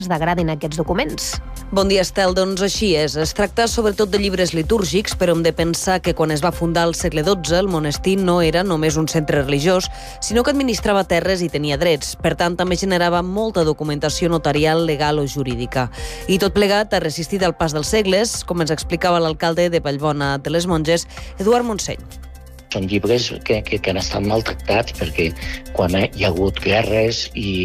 degradin aquests documents. Bon dia, Estel. Doncs així és. Es tracta sobretot de llibres litúrgics, però hem de pensar que quan es va fundar al segle XII el monestir no era només un centre religiós, sinó que administrava terres i tenia drets. Per tant, també generava molta documentació notarial, legal o jurídica. I tot plegat ha resistit al pas dels segles, com ens explicava l'alcalde de Vallbona de les Monges, Eduard Montseny. Són llibres que han estat maltractats perquè quan hi ha hagut guerres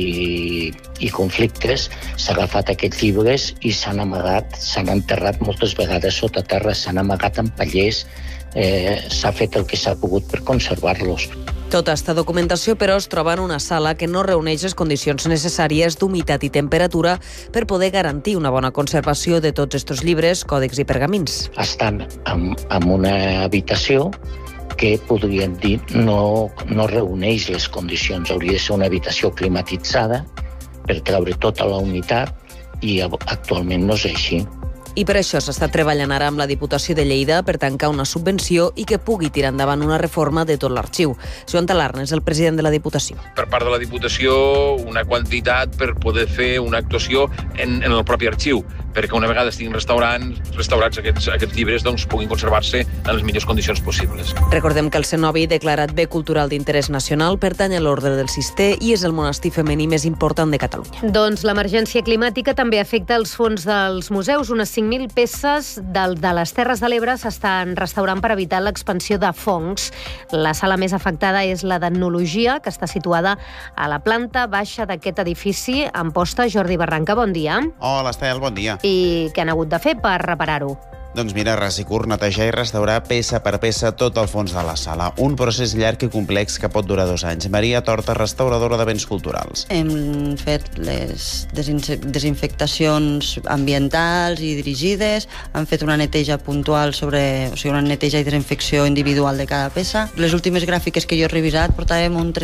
i conflictes s'ha agafat aquests llibres i s'han amagat, s'han enterrat moltes vegades sota terra, s'han amagat en pallers, s'ha fet el que s'ha pogut per conservar-los. Tota aquesta documentació, però, es troba en una sala que no reuneix les condicions necessàries d'humitat i temperatura per poder garantir una bona conservació de tots aquests llibres, còdecs i pergamins. Estan en una habitació que podríem dir no reuneix les condicions. Hauria de ser una habitació climatitzada per treure tota la humitat i actualment no és així. I per això s'està treballant ara amb la Diputació de Lleida per tancar una subvenció i que pugui tirar endavant una reforma de tot l'arxiu. Joan Talarn és el president de la Diputació. Per part de la Diputació, una quantitat per poder fer una actuació en el propi arxiu, perquè una vegada estiguin restaurats aquests llibres, doncs puguin conservar-se en les millors condicions possibles. Recordem que el cenobi, declarat bé cultural d'interès nacional, pertany a l'Ordre del Cister i és el monestir femení més important de Catalunya. Doncs l'emergència climàtica també afecta els fons dels museus. Unes 5.000 peces de les Terres de l'Ebre s'estan restaurant per evitar l'expansió de fongs. La sala més afectada és la d'etnologia, que està situada a la planta baixa d'aquest edifici. Amposta, Jordi Barranca, bon dia. Hola, Estel, bon dia. I què han hagut de fer per reparar-ho? Doncs mira, ras i curt, netejar i restaurar peça per peça tot el fons de la sala. Un procés llarg i complex que pot durar 2 anys. Maria Torta, restauradora de béns culturals. Hem fet les desinfectacions ambientals i dirigides, hem fet una neteja puntual una neteja i desinfecció individual de cada peça. Les últimes gràfiques que jo he revisat portàvem un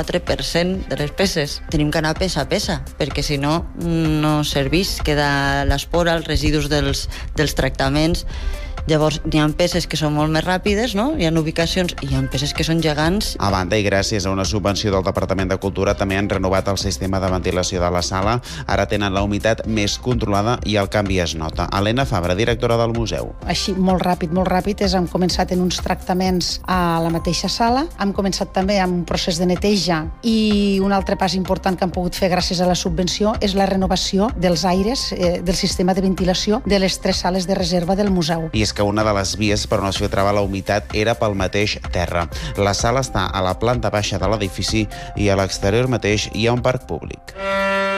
34% de les peces. Tenim que anar peça a peça, perquè si no, no serveix, queda l'espora, els residus dels tractaments. Llavors, hi ha peces que són molt més ràpides, no? Hi ha ubicacions i hi ha peces que són gegants. A banda, i gràcies a una subvenció del Departament de Cultura, també han renovat el sistema de ventilació de la sala. Ara tenen la humitat més controlada i el canvi es nota. Helena Fabra, directora del museu. Així, molt ràpid, hem començat en uns tractaments a la mateixa sala, hem començat també amb un procés de neteja i un altre pas important que hem pogut fer gràcies a la subvenció és la renovació dels aires, del sistema de ventilació de les 3 sales de reserva del museu. I és que una de les vies per on es filtrava la humitat era pel mateix terra. La sala està a la planta baixa de l'edifici i a l'exterior mateix hi ha un parc públic.